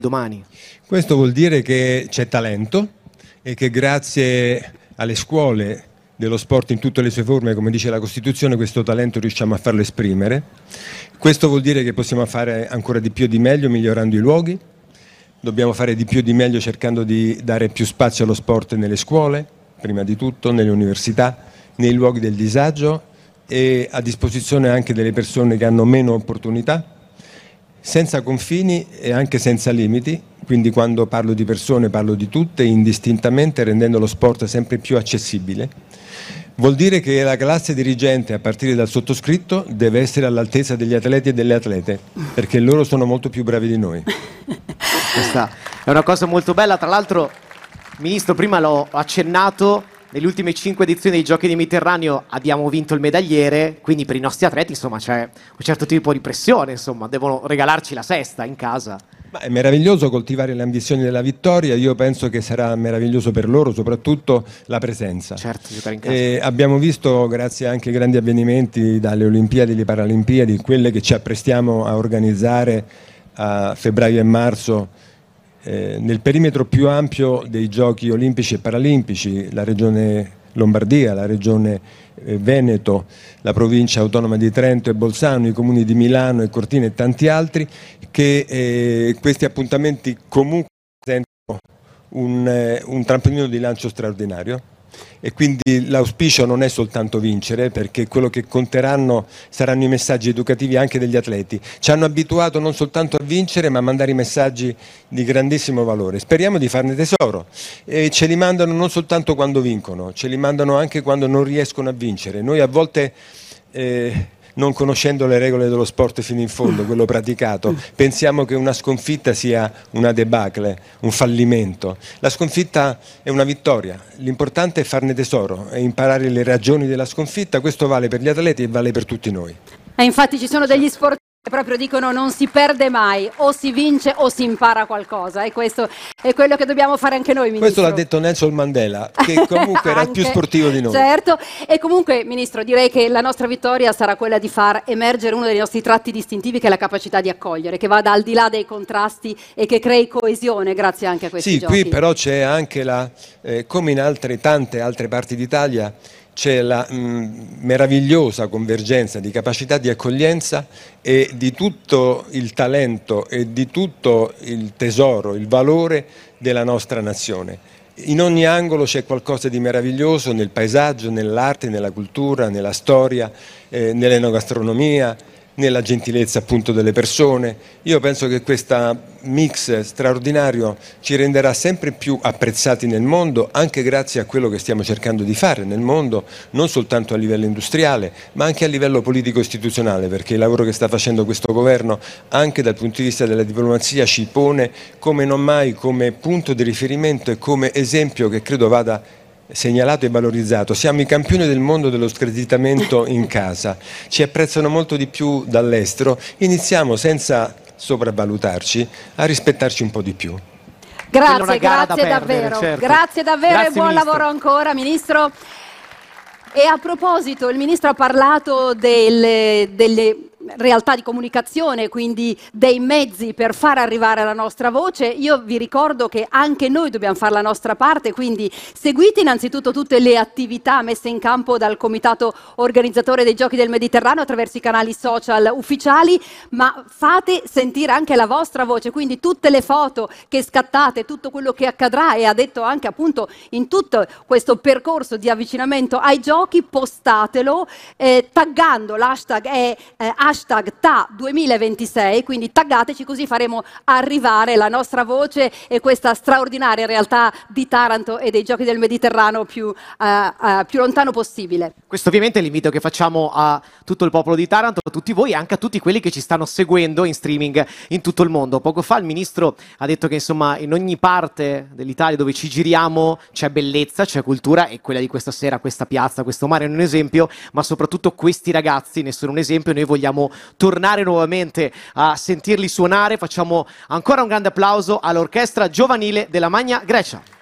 domani. Questo vuol dire che c'è talento e che grazie alle scuole dello sport in tutte le sue forme, come dice la Costituzione, questo talento riusciamo a farlo esprimere. Questo vuol dire che possiamo fare ancora di più e di meglio migliorando i luoghi. Dobbiamo fare di più e di meglio cercando di dare più spazio allo sport nelle scuole, prima di tutto, nelle università, nei luoghi del disagio e a disposizione anche delle persone che hanno meno opportunità, senza confini e anche senza limiti. Quindi quando parlo di persone parlo di tutte, indistintamente, rendendo lo sport sempre più accessibile. Vuol dire che la classe dirigente, a partire dal sottoscritto, deve essere all'altezza degli atleti e delle atlete, perché loro sono molto più bravi di noi. Questa è una cosa molto bella. Tra l'altro, Ministro, prima l'ho accennato, nelle ultime 5 edizioni dei Giochi del Mediterraneo abbiamo vinto il medagliere, quindi per i nostri atleti insomma c'è un certo tipo di pressione, insomma, devono regalarci la sesta in casa. Ma è meraviglioso coltivare le ambizioni della vittoria, io penso che sarà meraviglioso per loro soprattutto la presenza. Certo, giocare in casa. Abbiamo visto, grazie anche ai grandi avvenimenti dalle Olimpiadi alle Paralimpiadi, quelle che ci apprestiamo a organizzare a febbraio e marzo, nel perimetro più ampio dei Giochi olimpici e paralimpici, la regione Lombardia, la regione Veneto, la provincia autonoma di Trento e Bolzano, i comuni di Milano e Cortina e tanti altri, che questi appuntamenti comunque presentano un trampolino di lancio straordinario. E quindi l'auspicio non è soltanto vincere, perché quello che conteranno saranno i messaggi educativi anche degli atleti. Ci hanno abituato non soltanto a vincere, ma a mandare i messaggi di grandissimo valore. Speriamo di farne tesoro. E ce li mandano non soltanto quando vincono, ce li mandano anche quando non riescono a vincere. Noi a volte, non conoscendo le regole dello sport fino in fondo, quello praticato, pensiamo che una sconfitta sia una debacle, un fallimento. La sconfitta è una vittoria, l'importante è farne tesoro e imparare le ragioni della sconfitta. Questo vale per gli atleti e vale per tutti noi. E infatti ci sono degli sportivi che proprio dicono non si perde mai, o si vince o si impara qualcosa, e questo è quello che dobbiamo fare anche noi, Ministro. Questo l'ha detto Nelson Mandela, che comunque era il più sportivo di noi. Certo, e comunque, Ministro, direi che la nostra vittoria sarà quella di far emergere uno dei nostri tratti distintivi, che è la capacità di accogliere, che vada al di là dei contrasti e che crei coesione grazie anche a questi giochi. Sì, qui però c'è anche come in tante altre parti d'Italia, c'è la meravigliosa convergenza di capacità di accoglienza e di tutto il talento e di tutto il tesoro, il valore della nostra nazione. In ogni angolo c'è qualcosa di meraviglioso nel paesaggio, nell'arte, nella cultura, nella storia, nell'enogastronomia, nella gentilezza appunto delle persone. Io penso che questo mix straordinario ci renderà sempre più apprezzati nel mondo, anche grazie a quello che stiamo cercando di fare nel mondo, non soltanto a livello industriale, ma anche a livello politico-istituzionale, perché il lavoro che sta facendo questo governo, anche dal punto di vista della diplomazia, ci pone come non mai come punto di riferimento e come esempio che credo vada segnalato e valorizzato. Siamo i campioni del mondo dello screditamento in casa, ci apprezzano molto di più dall'estero, iniziamo senza sopravvalutarci a rispettarci un po' di più. Grazie davvero, certo. Grazie davvero e buon Ministro. Lavoro ancora, Ministro. E a proposito, il Ministro ha parlato delle realtà di comunicazione, quindi dei mezzi per far arrivare la nostra voce. Io vi ricordo che anche noi dobbiamo fare la nostra parte, quindi seguite innanzitutto tutte le attività messe in campo dal comitato organizzatore dei Giochi del Mediterraneo attraverso i canali social ufficiali, ma fate sentire anche la vostra voce, quindi tutte le foto che scattate, tutto quello che accadrà, e ha detto anche appunto in tutto questo percorso di avvicinamento ai giochi, postatelo taggando l'hashtag hashtag #TA2026, quindi taggateci, così faremo arrivare la nostra voce e questa straordinaria realtà di Taranto e dei Giochi del Mediterraneo più lontano possibile. Questo ovviamente è l'invito che facciamo a tutto il popolo di Taranto, a tutti voi e anche a tutti quelli che ci stanno seguendo in streaming in tutto il mondo. Poco fa il Ministro ha detto che insomma in ogni parte dell'Italia dove ci giriamo c'è bellezza, c'è cultura, e quella di questa sera, questa piazza, questo mare è un esempio, ma soprattutto questi ragazzi ne sono un esempio. Noi vogliamo tornare nuovamente a sentirli suonare. Facciamo ancora un grande applauso all'orchestra giovanile della Magna Grecia.